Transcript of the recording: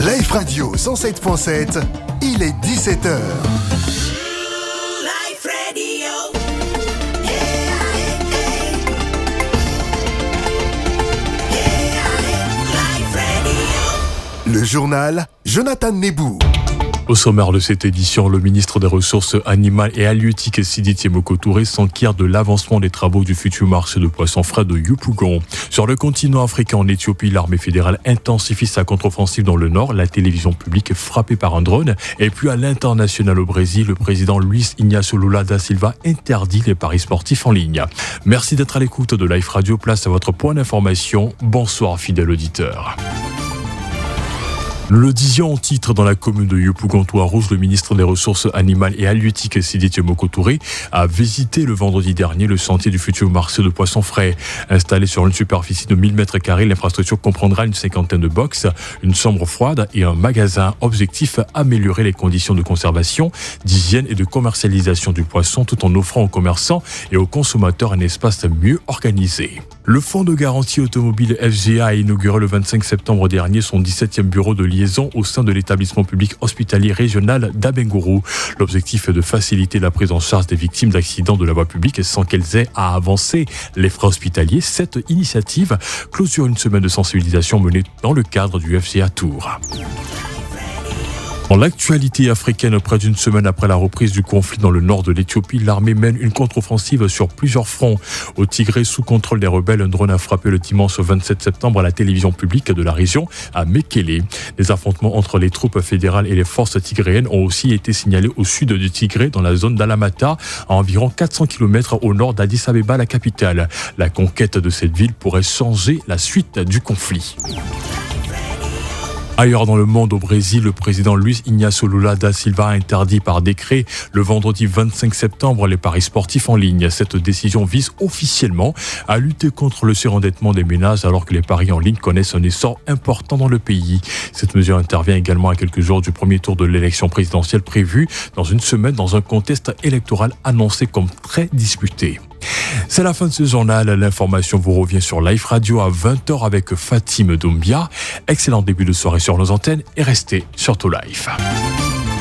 Live Radio 107.7, il est 17h. Le journal Jonathan Nebou. Au sommaire de cette édition, le ministre des Ressources animales et halieutiques Sidi Temoko Touré s'enquiert de l'avancement des travaux du futur marché de poissons frais de Yopougon. Sur le continent africain, en Éthiopie, l'armée fédérale intensifie sa contre-offensive dans le nord. La télévision publique est frappée par un drone. Et puis à l'international au Brésil, le président Luis Inácio Lula da Silva interdit les paris sportifs en ligne. Merci d'être à l'écoute de Live Radio. Place à votre point d'information. Bonsoir, fidèles auditeurs. Nous le disions en titre, dans la commune de Yopougon-Touarouge, le ministre des Ressources animales et halieutiques Sidi Temoko Touré a visité le vendredi dernier le sentier du futur marché de poissons frais. Installé sur une superficie de 1000 m², l'infrastructure comprendra une cinquantaine de box, une chambre froide et un magasin. Objectif, améliorer les conditions de conservation, d'hygiène et de commercialisation du poisson tout en offrant aux commerçants et aux consommateurs un espace mieux organisé. Le fonds de garantie automobile FGA a inauguré le 25 septembre dernier son 17e bureau de liaison au sein de l'établissement public hospitalier régional d'Abengourou. L'objectif est de faciliter la prise en charge des victimes d'accidents de la voie publique sans qu'elles aient à avancer les frais hospitaliers. Cette initiative clôture une semaine de sensibilisation menée dans le cadre du FGA Tour. Dans l'actualité africaine, près d'une semaine après la reprise du conflit dans le nord de l'Éthiopie, l'armée mène une contre-offensive sur plusieurs fronts. Au Tigré, sous contrôle des rebelles, un drone a frappé le dimanche 27 septembre à la télévision publique de la région, à Mekele. Les affrontements entre les troupes fédérales et les forces tigréennes ont aussi été signalés au sud du Tigré, dans la zone d'Alamata, à environ 400 km au nord d'Addis Abeba, la capitale. La conquête de cette ville pourrait changer la suite du conflit. Ailleurs dans le monde, au Brésil, le président Luis Inácio Lula da Silva a interdit par décret le vendredi 25 septembre les paris sportifs en ligne. Cette décision vise officiellement à lutter contre le surendettement des ménages alors que les paris en ligne connaissent un essor important dans le pays. Cette mesure intervient également à quelques jours du premier tour de l'élection présidentielle prévue dans une semaine dans un contexte électoral annoncé comme très disputé. C'est la fin de ce journal. L'information vous revient sur Live Radio à 20h avec Fatim Doumbia. Excellent début de soirée sur nos antennes et restez surtout live.